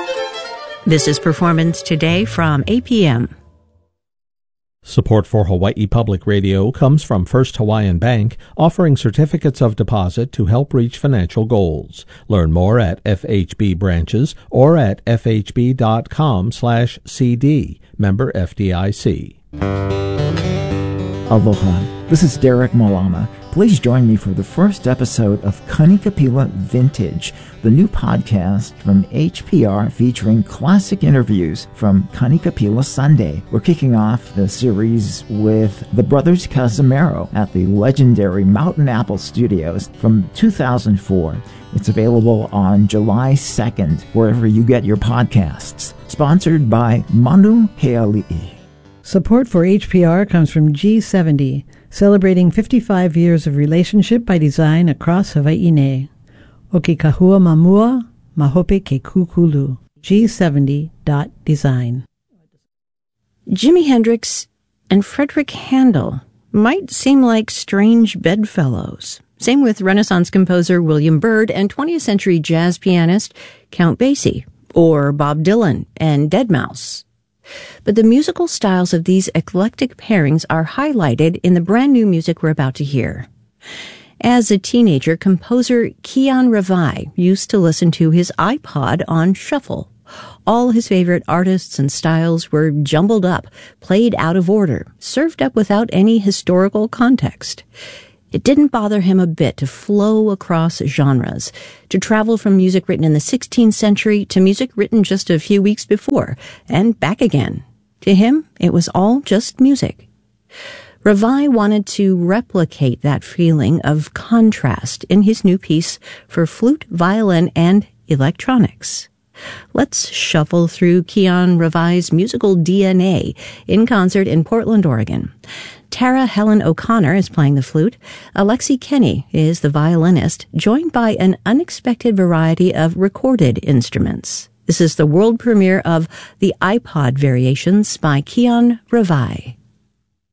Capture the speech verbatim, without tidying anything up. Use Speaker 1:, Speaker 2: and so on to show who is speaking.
Speaker 1: This is Performance Today from A P M.
Speaker 2: Support for Hawaii Public Radio comes from First Hawaiian Bank, offering certificates of deposit to help reach financial goals. Learn more at F H B branches or at fhb.com slash CD. Member F D I C.
Speaker 3: Aloha. This is Derek Malama. Please join me for the first episode of Kanikapila Vintage, the new podcast from H P R featuring classic interviews from Kanikapila Sunday. We're kicking off the series with the Brothers Casimiro at the legendary Mountain Apple Studios from two thousand four. It's available on July second, wherever you get your podcasts. Sponsored by Manu Heali'i.
Speaker 4: Support for H P R comes from G seventy, celebrating fifty-five years of relationship by design across Hawaii nei. O ke kahua mamua, mahope ke kukulu. G seventy dot design.
Speaker 1: Jimi Hendrix and Frederick Handel might seem like strange bedfellows. Same with Renaissance composer William Byrd and twentieth century jazz pianist Count Basie, or Bob Dylan and deadmau five. But the musical styles of these eclectic pairings are highlighted in the brand new music we're about to hear. As a teenager, composer Kian Ravai used to listen to his iPod on shuffle. All his favorite artists and styles were jumbled up, played out of order, served up without any historical context. It didn't bother him a bit to flow across genres, to travel from music written in the sixteenth century to music written just a few weeks before, and back again. To him, it was all just music. Ravai wanted to replicate that feeling of contrast in his new piece for flute, violin, and electronics. Let's shuffle through Kian Ravai's musical D N A in concert in Portland, Oregon. Tara Helen O'Connor is playing the flute. Alexi Kenny is the violinist, joined by an unexpected variety of recorded instruments. This is the world premiere of the iPod Variations by Kian Ravai.